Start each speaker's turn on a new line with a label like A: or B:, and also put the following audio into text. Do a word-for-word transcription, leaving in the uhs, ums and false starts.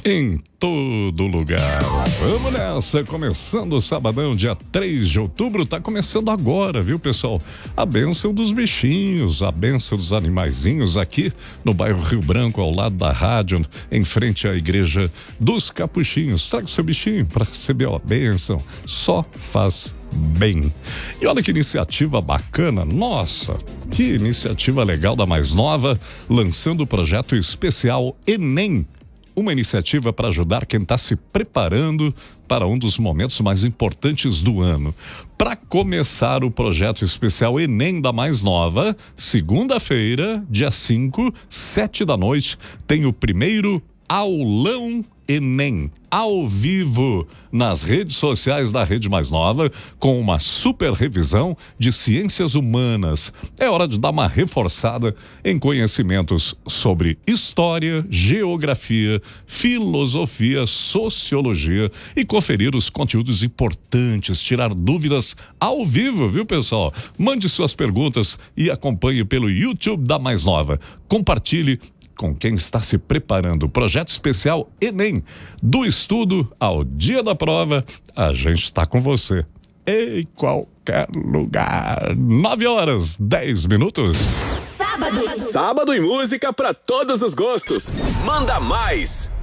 A: em todo lugar. Vamos nessa, começando o sabadão, dia três de outubro, tá começando agora, viu, pessoal? A bênção dos bichinhos, a bênção dos animaizinhos aqui no bairro Rio Branco, ao lado da rádio, em frente à igreja dos Capuchinhos. Traga o seu bichinho para receber a bênção, só faz bem. E olha que iniciativa bacana, nossa, que iniciativa legal da Mais Nova, lançando o projeto especial Enem. Uma iniciativa para ajudar quem está se preparando para um dos momentos mais importantes do ano. Para começar o projeto especial Enem da Mais Nova, segunda-feira, dia cinco, sete da noite, tem o primeiro aulão Enem, ao vivo, nas redes sociais da Rede Mais Nova, com uma super revisão de ciências humanas. É hora de dar uma reforçada em conhecimentos sobre história, geografia, filosofia, sociologia e conferir os conteúdos importantes, tirar dúvidas ao vivo, viu, pessoal? Mande suas perguntas e acompanhe pelo YouTube da Mais Nova. Compartilhe com quem está se preparando. O projeto especial Enem, do estudo ao dia da prova, a gente está com você em qualquer lugar. Nove horas, dez minutos.
B: Sábado. Sábado em música para todos os gostos. Manda mais.